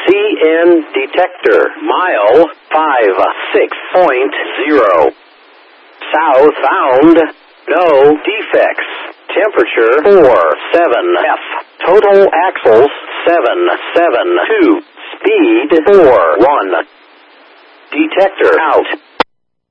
CN detector. Mile 56.0. Southbound. No defects. Temperature 47F. Total axles 772. Speed 41. Detector out.